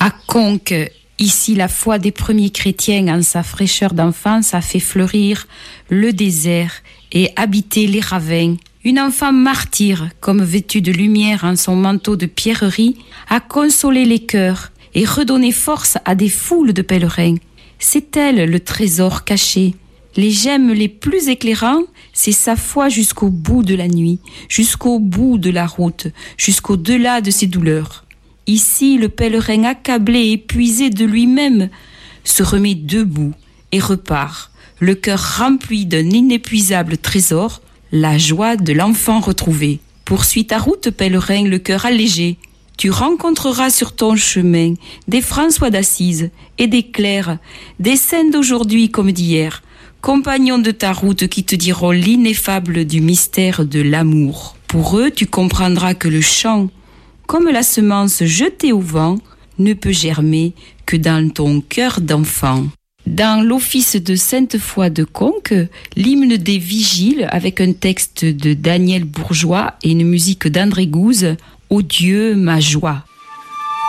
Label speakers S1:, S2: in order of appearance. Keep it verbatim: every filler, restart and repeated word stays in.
S1: À Conques, ici la foi des premiers chrétiens en sa fraîcheur d'enfance a fait fleurir le désert et habiter les ravins. Une enfant martyre, comme vêtue de lumière en son manteau de pierreries, a consolé les cœurs et redonné force à des foules de pèlerins. C'est elle le trésor caché. Les gemmes les plus éclairants, c'est sa foi jusqu'au bout de la nuit, jusqu'au bout de la route, jusqu'au-delà de ses douleurs. Ici, le pèlerin accablé et épuisé de lui-même se remet debout et repart, le cœur rempli d'un inépuisable trésor, la joie de l'enfant retrouvé. Poursuis ta route, pèlerin, le cœur allégé. Tu rencontreras sur ton chemin des François d'Assise et des Claires, des saints d'aujourd'hui comme d'hier, compagnons de ta route qui te diront l'ineffable du mystère de l'amour. Pour eux, tu comprendras que le chant, comme la semence jetée au vent, ne peut germer que dans ton cœur d'enfant. Dans l'office de Sainte-Foy de Conques, l'hymne des Vigiles, avec un texte de Daniel Bourgeois et une musique d'André Gouze, « Ô Dieu, ma joie ».